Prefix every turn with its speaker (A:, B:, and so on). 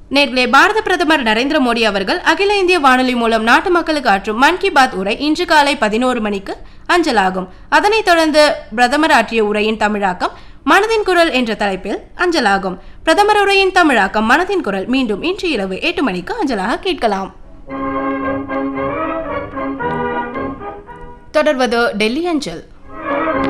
A: நேர்களே, பாரத பிரதமர் நரேந்திர மோடி அவர்கள் அகில இந்திய வானொலி மூலம் நாட்டு மக்களுக்கு ஆற்றும் மன் கி பாத் உரை இன்று காலை 11 மணிக்கு அஞ்சலாகும். அதனைத் தொடர்ந்து பிரதமர் ஆற்றிய உரையின் தமிழாக்கம் மனதின் குரல் என்ற தலைப்பில் அஞ்சலாகும். பிரதமர் உரையின் தமிழாக்கம் மனதின் குரல் மீண்டும் இன்று இரவு 8 மணிக்கு அஞ்சலாக கேட்கலாம். தொடர்வது டெல்லி அஞ்சல்.